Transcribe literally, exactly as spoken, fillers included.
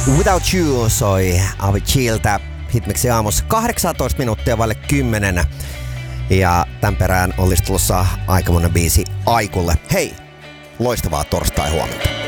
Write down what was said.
Without You soi Aviciiltä Hitmixin aamussa kahdeksantoista minuuttia vaille kymmenen. Ja tämän perään olisi tulossa aikamoinen biisi Aikulle. Hei, loistavaa torstai huomenta.